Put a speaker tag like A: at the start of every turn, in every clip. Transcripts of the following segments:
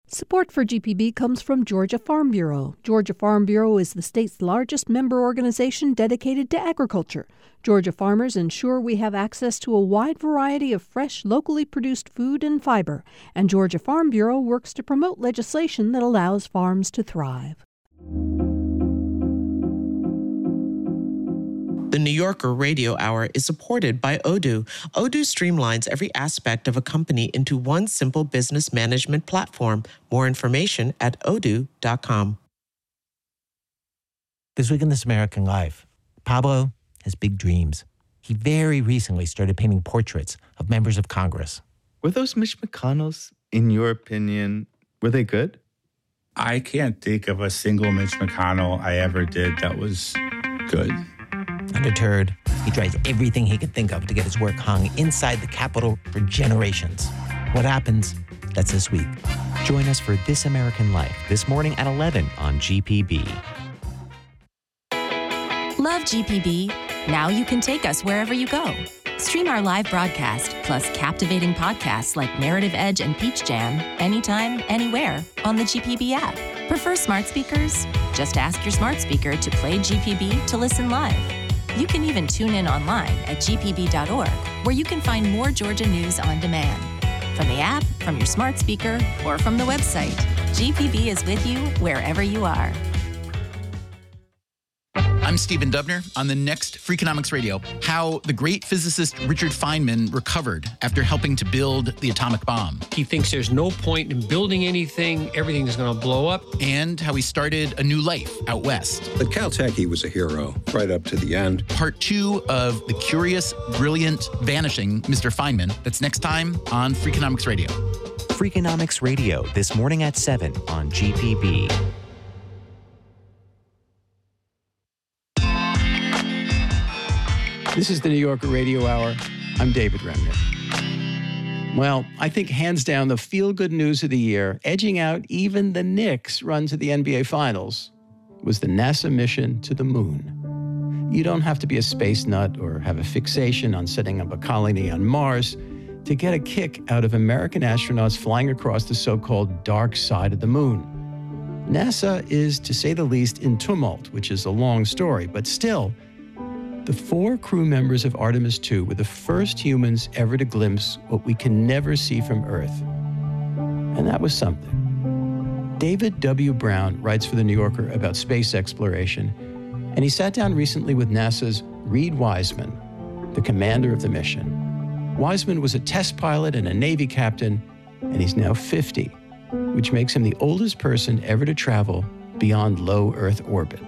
A: Support for GPB comes from Georgia Farm Bureau. Georgia Farm Bureau is the state's largest member organization dedicated to agriculture. Georgia farmers ensure we have access to a wide variety of fresh, locally produced food and fiber. And Georgia Farm Bureau works to promote legislation that allows farms to thrive.
B: The New Yorker Radio Hour is supported by Odoo. Odoo streamlines every aspect of a company into one simple business management platform. More information at odoo.com.
C: This week in This American Life, Pablo has big dreams. He very recently started painting portraits of members of Congress.
D: Were those Mitch McConnells, in your opinion, were they good?
E: I can't think of a single Mitch McConnell I ever did that was good.
C: Undeterred, he tries everything he can think of to get his work hung inside the Capitol for generations. What happens? That's this week.
F: Join us for This American Life this morning at 11 on GPB.
G: Love GPB? Now you can take us wherever you go. Stream our live broadcast, plus captivating podcasts like Narrative Edge and Peach Jam, anytime, anywhere on the GPB app. Prefer smart speakers? Just ask your smart speaker to play GPB to listen live. You can even tune in online at gpb.org, where you can find more Georgia news on demand. From the app, from your smart speaker, or from the website, GPB is with you wherever you are.
H: I'm Stephen Dubner. On the next Freakonomics Radio, how the great physicist Richard Feynman recovered after helping to build the atomic bomb.
I: He thinks there's no point in building anything. Everything is going to blow up.
H: And how he started a new life out west.
J: At Caltech, he was a hero right up to the end.
H: Part 2 of the curious, brilliant, vanishing Mr. Feynman. That's next time on Freakonomics Radio.
F: Freakonomics Radio this morning at 7 on GPB.
K: This is the New Yorker Radio Hour. I'm David Remnick. Well, I think hands down the feel-good news of the year, edging out even the Knicks' run to the NBA Finals, was the NASA mission to the moon. You don't have to be a space nut or have a fixation on setting up a colony on Mars to get a kick out of American astronauts flying across the so-called dark side of the moon. NASA is, to say the least, in tumult, which is a long story, but still, the 4 crew members of Artemis II were the first humans ever to glimpse what we can never see from Earth. And that was something. David W. Brown writes for The New Yorker about space exploration, and he sat down recently with NASA's Reed Wiseman, the commander of the mission. Wiseman was a test pilot and a Navy captain, and he's now 50, which makes him the oldest person ever to travel beyond low Earth orbit.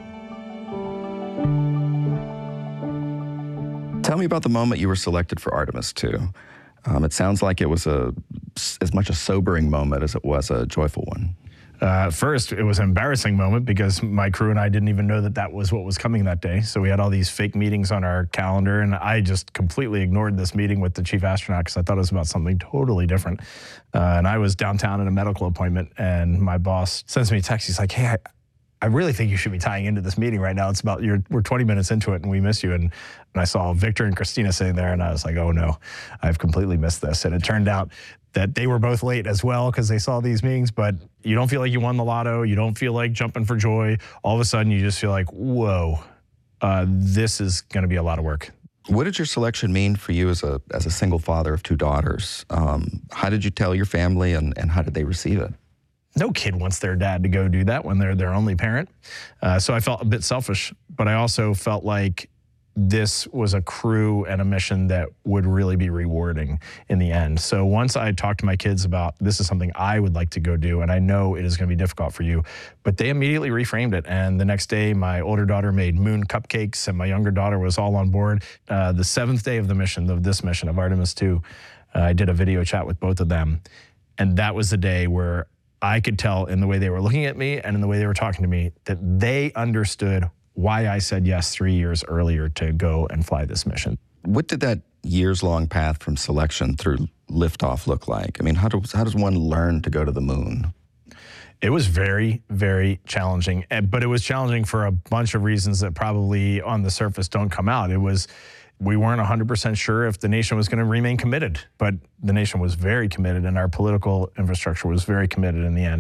L: Tell me about the moment you were selected for Artemis II. It sounds like it was as much a sobering moment as it was a joyful one.
M: First, it was an embarrassing moment because my crew and I didn't even know that that was what was coming that day. So we had all these fake meetings on our calendar, and I just completely ignored this meeting with the chief astronaut because I thought it was about something totally different. And I was downtown at a medical appointment, and my boss sends me a text. He's like, hey, I really think you should be tying into this meeting right now. It's about, we're 20 minutes into it and we miss you. And I saw Victor and Christina sitting there and I was like, oh no, I've completely missed this. And it turned out that they were both late as well because they saw these meetings, but you don't feel like you won the lotto. You don't feel like jumping for joy. All of a sudden you just feel like, whoa, this is going to be a lot of work.
L: What did your selection mean for you as a single father of 2 daughters? How did you tell your family and how did they receive it?
M: No kid wants their dad to go do that when they're their only parent. So I felt a bit selfish, but I also felt like this was a crew and a mission that would really be rewarding in the end. So once I talked to my kids about this is something I would like to go do, and I know it is going to be difficult for you, but they immediately reframed it. And the next day, my older daughter made moon cupcakes, and my younger daughter was all on board. The 7th day of the mission, of this mission, of Artemis II, I did a video chat with both of them. And that was the day where I could tell in the way they were looking at me and in the way they were talking to me that they understood why I said yes 3 years earlier to go and fly this mission.
L: What did that years-long path from selection through liftoff look like? I mean, how does one learn to go to the moon?
M: It was very, very challenging, but it was challenging for a bunch of reasons that probably on the surface don't come out. We weren't 100% sure if the nation was going to remain committed, but the nation was very committed and our political infrastructure was very committed in the end.